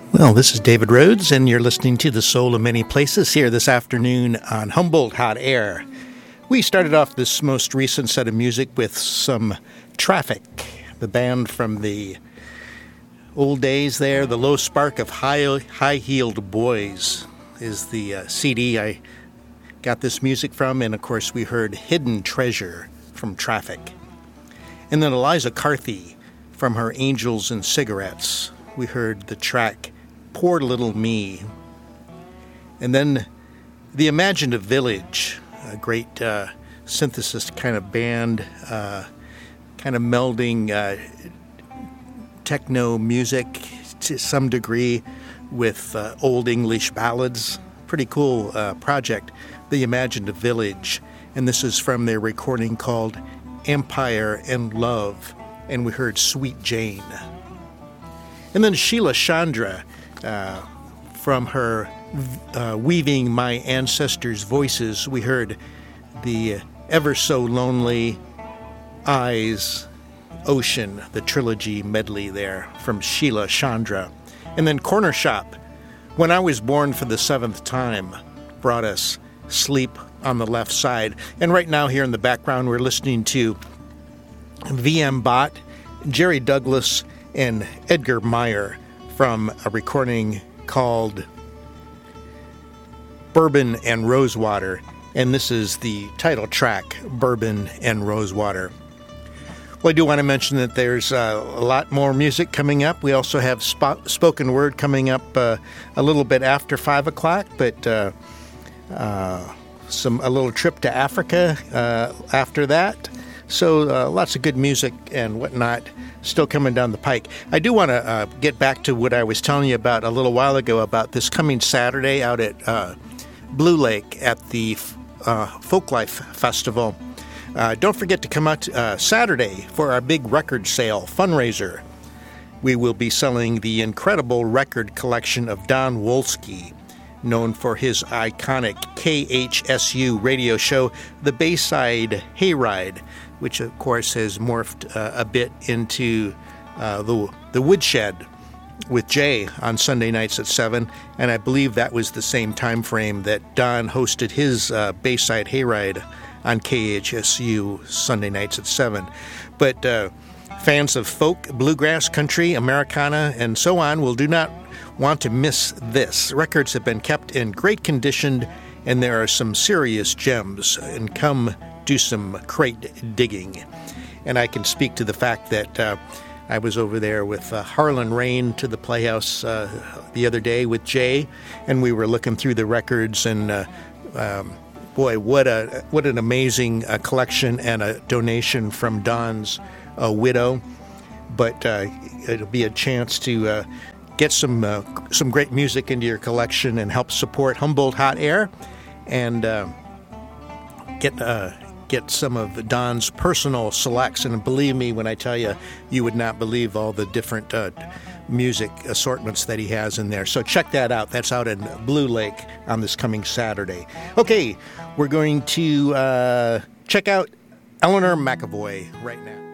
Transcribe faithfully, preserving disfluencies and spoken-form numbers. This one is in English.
Well, this is David Rhodes, and you're listening to The Soul of Many Places here this afternoon on Humboldt Hot Air. We started off this most recent set of music with some Traffic, the band from the old days there. The Low Spark of High, High-Heeled Boys is the uh, C D I got this music from, and of course we heard Hidden Treasure from Traffic. And then Eliza Carthy from her Angels and Cigarettes. We heard the track Poor Little Me. And then The Imaginative Village, a great uh, synthesis kind of band, uh, kind of melding uh, techno music to some degree with uh, old English ballads. Pretty cool uh, project, The Imaginative Village. And this is from their recording called Empire and Love. And we heard Sweet Jane. And then Sheila Chandra, uh, from her uh, Weaving My Ancestors' Voices, we heard the Ever So Lonely, Eyes, Ocean, the trilogy medley there from Sheila Chandra. And then Corner Shop, When I Was Born for the Seventh Time, brought us Sleep on the Left Side. And right now here in the background we're listening to V M Bott, Jerry Douglas, and Edgar Meyer from a recording called Bourbon and Rosewater, and this is the title track, Bourbon and Rosewater. Well, I do want to mention that there's uh, a lot more music coming up. We also have sp- spoken word coming up uh, a little bit after five o'clock, but uh, uh, some a little trip to Africa uh, after that. So uh, lots of good music and whatnot still coming down the pike. I do want to uh, get back to what I was telling you about a little while ago about this coming Saturday out at uh, Blue Lake at the uh, Folklife Festival. Uh, don't forget to come out uh, Saturday for our big record sale fundraiser. We will be selling the incredible record collection of Don Wolski, known for his iconic K H S U radio show, The Bayside Hayride, which of course has morphed uh, a bit into uh, the the Woodshed with Jay on Sunday nights at seven, and I believe that was the same time frame that Don hosted his uh, Bayside Hayride on K H S U Sunday nights at seven. But uh, fans of folk, bluegrass, country, Americana, and so on will do not want to miss this. Records have been kept in great condition, and there are some serious gems, and come do some crate digging. And I can speak to the fact that uh, I was over there with uh, Harlan Rain to the Playhouse uh, the other day with Jay, and we were looking through the records, and uh, um, boy, what a what an amazing uh, collection and a donation from Don's uh, widow. But uh, it'll be a chance to uh, get some uh, some great music into your collection and help support Humboldt Hot Air, and uh, get uh, get some of Don's personal selects. And believe me when I tell you, you would not believe all the different uh, music assortments that he has in there. So check that out. That's out in Blue Lake on this coming Saturday. Okay, we're going to uh, check out Eleanor McAvoy right now.